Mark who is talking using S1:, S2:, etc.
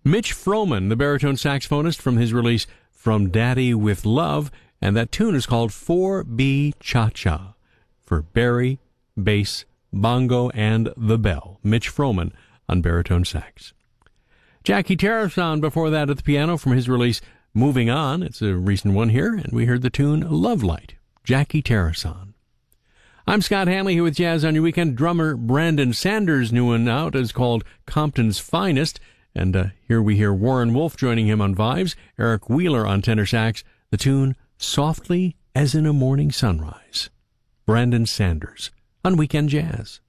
S1: Mitch Froman, the baritone saxophonist, from his release From Daddy with Love, and that tune is called 4B Cha-Cha, for Barry, bass, bongo, and the bell. Mitch Froman on baritone sax. Jackie Tarafson before that at the piano from his release Moving On. It's a recent one here, and we heard the tune Love Light, Jackie Tarafson. I'm Scott Hanley here with Jazz on Your Weekend. Drummer Brandon Sanders' new one out is called Compton's Finest, and here we hear Warren Wolf joining him on vibes, Eric Wheeler on tenor sax, the tune Softly as in a Morning Sunrise. Brandon Sanders on Weekend Jazz.